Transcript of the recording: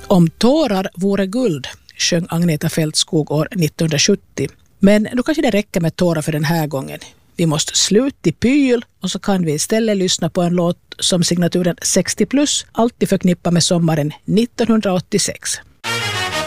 Om tårar vore guld, sjöng Agneta Fältskog år 1970. Men då kanske det räcker med tårar för den här gången. Vi måste sluta i pyl och så kan vi istället lyssna på en låt som signaturen 60+, alltid förknippar med sommaren 1986.